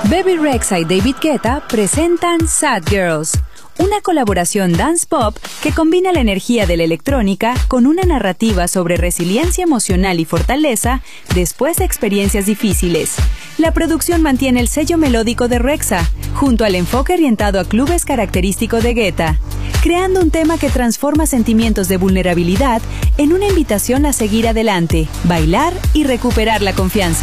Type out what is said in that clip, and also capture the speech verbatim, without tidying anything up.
Bebe Rexha y David Guetta presentan Sad Girls, una colaboración dance pop que combina la energía de la electrónica con una narrativa sobre resiliencia emocional y fortaleza después de experiencias difíciles. La producción mantiene el sello melódico de Rexha, junto al enfoque orientado a clubes característico de Guetta, creando un tema que transforma sentimientos de vulnerabilidad en una invitación a seguir adelante, bailar y recuperar la confianza.